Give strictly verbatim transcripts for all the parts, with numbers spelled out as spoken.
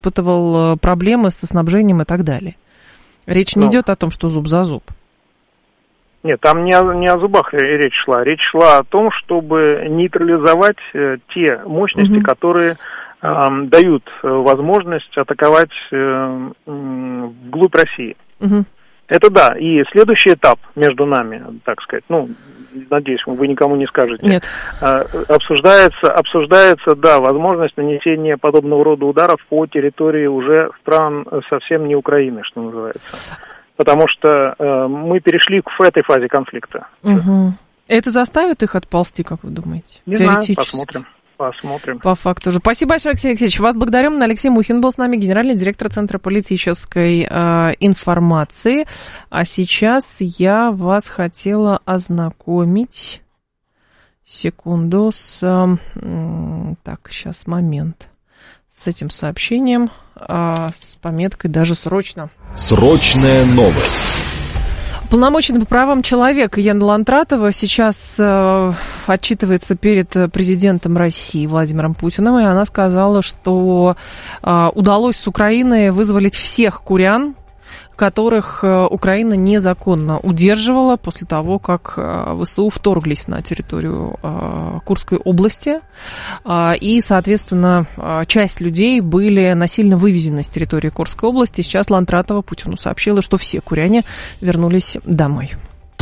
испытывал проблемы со снабжением и так далее. Речь не ну, идет о том, что зуб за зуб. Нет, там не о, не о зубах речь шла. Речь шла о том, чтобы нейтрализовать э, те мощности, угу. которые э, дают возможность атаковать э, э, вглубь России. Угу. Это да. И следующий этап между нами, так сказать, ну, надеюсь, вы никому не скажете. Нет. Обсуждается, обсуждается, да, возможность нанесения подобного рода ударов по территории уже стран совсем не Украины, что называется. Потому что э, мы перешли к этой фазе конфликта. Угу. Это заставит их отползти, как вы думаете? Не знаю, посмотрим. Посмотрим. По факту же. Спасибо большое, Алексей Алексеевич. Вас благодарим. Алексей Мухин был с нами, генеральный директор Центра политической э, информации. А сейчас я вас хотела ознакомить. Секунду. С... Э, так, сейчас момент. С этим сообщением. Э, с пометкой даже срочно. Срочная новость. Уполномоченный по правам человека Яна Лантратова сейчас э, отчитывается перед президентом России Владимиром Путиным, и она сказала, что э, удалось с Украины вызволить всех курян, которых Украина незаконно удерживала после того, как ВСУ вторглись на территорию Курской области. И, соответственно, часть людей были насильно вывезены с территории Курской области. Сейчас Лантратова Путину сообщила, что все куряне вернулись домой.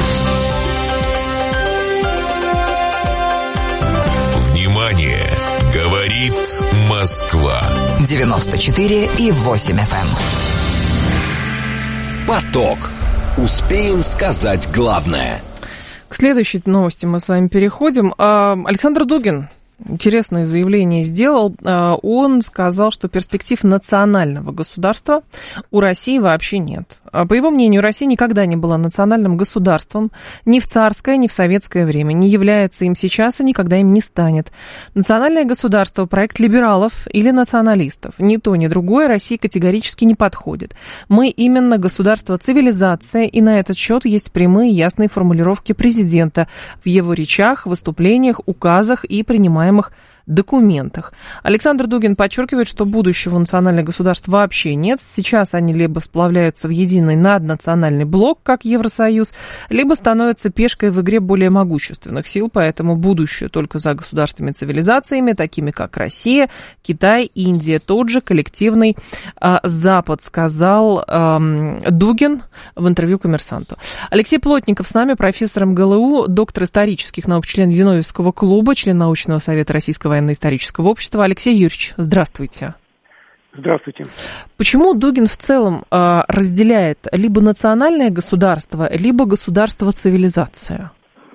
Внимание! Говорит Москва. девяносто четыре и восемь эф эм. Поток. Успеем сказать главное. К следующей новости мы с вами переходим. Александр Дугин интересное заявление сделал. Он сказал, что перспектив национального государства у России вообще нет. По его мнению, Россия никогда не была национальным государством ни в царское, ни в советское время, не является им сейчас и никогда им не станет. Национальное государство – проект либералов или националистов. Ни то, ни другое России категорически не подходит. Мы именно государство-цивилизация, и на этот счет есть прямые ясные формулировки президента в его речах, выступлениях, указах и принимаемых документах. Александр Дугин подчеркивает, что будущего национальных государств вообще нет. Сейчас они либо сплавляются в единый наднациональный блок, как Евросоюз, либо становятся пешкой в игре более могущественных сил, поэтому будущее только за государственными цивилизациями, такими как Россия, Китай, Индия. Тот же коллективный э, Запад, сказал э, Дугин в интервью «Коммерсанту». Алексей Плотников с нами, профессор эм гэ эл у, доктор исторических наук, член Зиновьевского клуба, член научного совета Российского военно-исторического общества. Алексей Юрьевич, здравствуйте. Здравствуйте. Почему Дугин в целом э, разделяет либо национальное государство, либо государство-цивилизацию?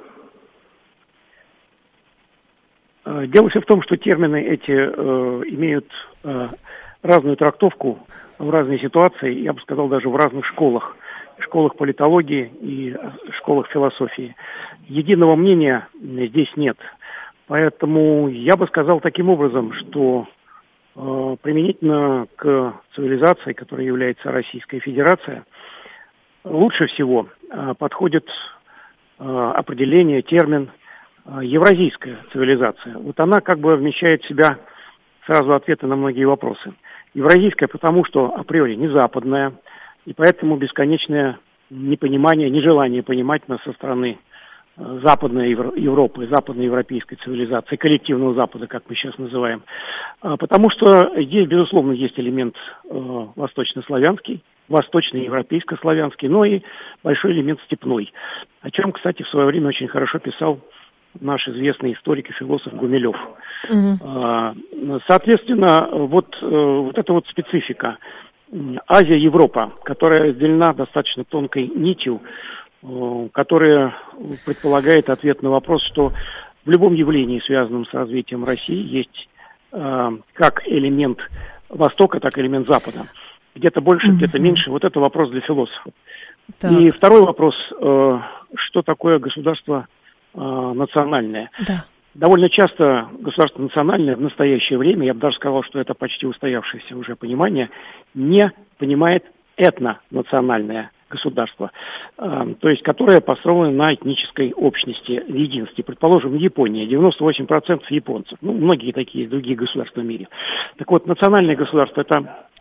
Дело все в том, что термины эти э, имеют э, разную трактовку в разные ситуации, я бы сказал, даже в разных школах. Школах политологии и школах философии. Единого мнения здесь нет. Поэтому я бы сказал таким образом, что э, применительно к цивилизации, которая является Российская Федерация, лучше всего э, подходит э, определение, термин э, евразийская цивилизация. Вот она как бы вмещает в себя сразу ответы на многие вопросы. Евразийская потому, что априори не западная, и поэтому бесконечное непонимание, нежелание понимать нас со стороны Западной Европы, западноевропейской цивилизации, коллективного Запада, как мы сейчас называем. Потому что здесь, безусловно, есть элемент э, восточнославянский, восточноевропейско-славянский, но и большой элемент степной. О чем, кстати, в свое время очень хорошо писал наш известный историк и философ Гумилев. Mm-hmm. Соответственно, вот, вот эта вот специфика. Азия, Европа, которая разделена достаточно тонкой нитью, которая предполагает ответ на вопрос, что в любом явлении, связанном с развитием России, есть э, как элемент Востока, так и элемент Запада. Где-то больше, mm-hmm. где-то меньше. Вот это вопрос для философов. Так. И второй вопрос, э, что такое государство э, национальное? Да. Довольно часто государство национальное в настоящее время, я бы даже сказал, что это почти устоявшееся уже понимание, не понимает этнонациональное государство, э, то есть которое построено на этнической общности, единстве. Предположим, Япония, девяносто восемь процентов японцев, ну, многие такие другие государства в мире. Так вот, национальное государство – это